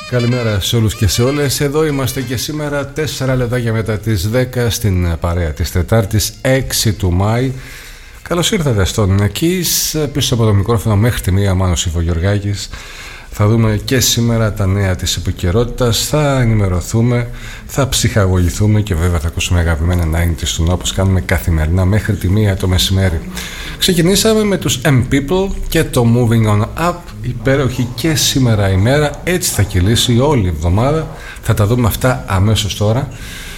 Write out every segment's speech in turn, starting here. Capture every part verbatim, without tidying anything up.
Καλημέρα σε όλους και σε όλες. Εδώ είμαστε και σήμερα τέσσερα λεπτάκια μετά τις δέκα στην παρέα της Τετάρτης έξι του Μάη. Καλώς ήρθατε στον Kiss. Πίσω από το μικρόφωνο μέχρι τη μία Μάνος Ιφογεωργάκης. Θα δούμε και σήμερα τα νέα της επικαιρότητας, θα ενημερωθούμε, θα ψυχαγωγηθούμε και βέβαια θα ακούσουμε αγαπημένα ενενήντα του όπως κάνουμε καθημερινά μέχρι τη μία το μεσημέρι. Ξεκινήσαμε με τους M-People και το Moving On Up, υπέροχη και σήμερα ημέρα, έτσι θα κυλήσει όλη η εβδομάδα, θα τα δούμε αυτά αμέσως τώρα.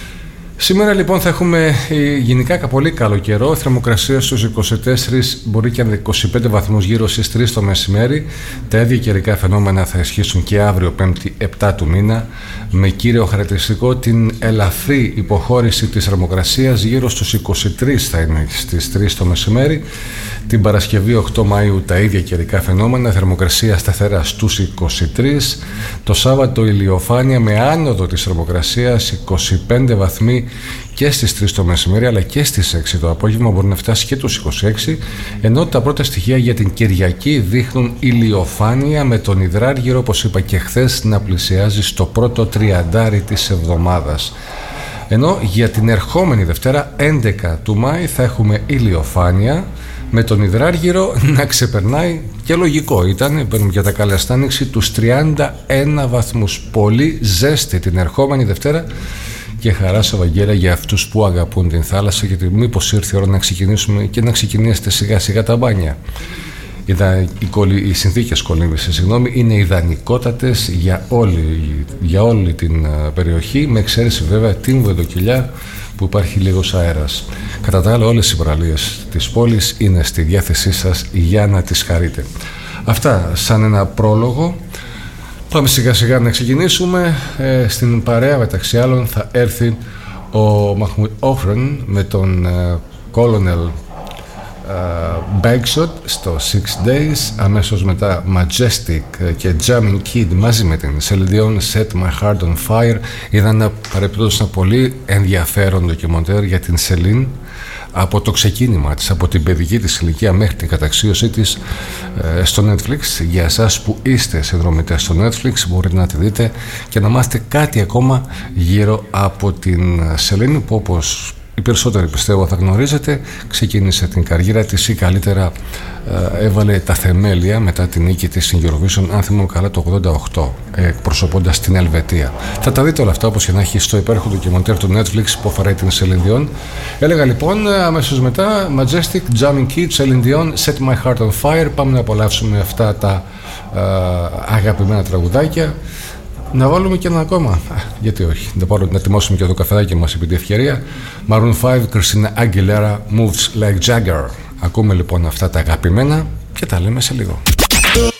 Σήμερα λοιπόν θα έχουμε γενικά πολύ καλό καιρό, θερμοκρασία στους είκοσι τέσσερα, μπορεί και είκοσι πέντε βαθμούς γύρω στις τρεις το μεσημέρι. Τα ίδια καιρικά φαινόμενα θα ισχύσουν και αύριο πέμπτη επτά του μήνα, με κύριο χαρακτηριστικό την ελαφρύ υποχώρηση της θερμοκρασίας, γύρω στους είκοσι τρία θα είναι στις τρεις το μεσημέρι. Την Παρασκευή οκτώ Μαΐου τα ίδια καιρικά φαινόμενα, θερμοκρασία σταθερά στους είκοσι τρία. Το Σάββατο ηλιοφάνεια με άνοδο της θερμοκρασίας, είκοσι πέντε βαθμοί και στις τρεις το μεσημέρι, αλλά και στις έξι το απόγευμα μπορεί να φτάσει και τους είκοσι έξι, ενώ τα πρώτα στοιχεία για την Κυριακή δείχνουν ηλιοφάνεια με τον υδράργυρο, όπως είπα και χθες, να πλησιάζει στο πρώτο τριαντάρι της εβδομάδας. Ενώ για την ερχόμενη Δευτέρα έντεκα του Μάη θα έχουμε ηλιοφάνεια με τον υδράργυρο να ξεπερνάει, και λογικό ήταν, παίρνουμε για τα καλά στην άνοιξη, τους τριάντα ένα βαθμούς. Πολύ ζέστη την ερχόμενη Δευτέρα και χαρά σε Ευαγγέλια για αυτούς που αγαπούν την θάλασσα, γιατί μήπως ήρθε η ώρα να ξεκινήσουμε και να ξεκινήσετε σιγά σιγά τα μπάνια. Οι, οι συνθήκες κολύμβησης, συγγνώμη, είναι ιδανικότατες για όλη, για όλη την περιοχή, με εξαίρεση βέβαια την Βεδοκυλιά που υπάρχει λίγος αέρας. Κατά τα άλλα, όλες οι παραλίες της πόλης είναι στη διάθεσή σας για να τις χαρείτε. Αυτά σαν ένα πρόλογο. Πάμε σιγά σιγά να ξεκινήσουμε. Ε, στην παρέα μεταξύ άλλων θα έρθει ο Μαχμούτ Όφρεν με τον ε, Colonel Uh, Bagshot στο Six Days, αμέσως μετά Majestic και Jamming Kid μαζί με την Celine Dion, Set My Heart on Fire. Είδα ένα παρεπιπτόντως ένα πολύ ενδιαφέρον ντοκιμοντέρ για την Celine από το ξεκίνημα της, από την παιδική της ηλικία μέχρι την καταξίωσή της ε, στο Netflix. Για εσάς που είστε συνδρομητές στο Netflix μπορείτε να τη δείτε και να μάθετε κάτι ακόμα γύρω από την Celine, που όπως οι περισσότεροι πιστεύω θα γνωρίζετε, ξεκίνησε την καριέρα της ή καλύτερα ε, έβαλε τα θεμέλια μετά την νίκη της στην Eurovision, αν θυμάμαι καλά, το ογδόντα οκτώ, ε, εκπροσωπώντας την Ελβετία. Θα τα δείτε όλα αυτά όπως και να έχει στο υπέροχο ντοκιμοντέρ του Netflix που αφορά την Celine Dion. Έλεγα λοιπόν αμέσως μετά Majestic, Jamming Kid, Celine Dion, Set My Heart on Fire. Πάμε να απολαύσουμε αυτά τα ε, αγαπημένα τραγουδάκια. Να βάλουμε και ένα ακόμα, γιατί όχι, να, πάρω, να τιμώσουμε και το καφεδάκι μας επί τη ευκαιρία. Maroon πέντε, Christina Aguilera, Moves Like Jagger. Ακούμε λοιπόν αυτά τα αγαπημένα και τα λέμε σε λίγο.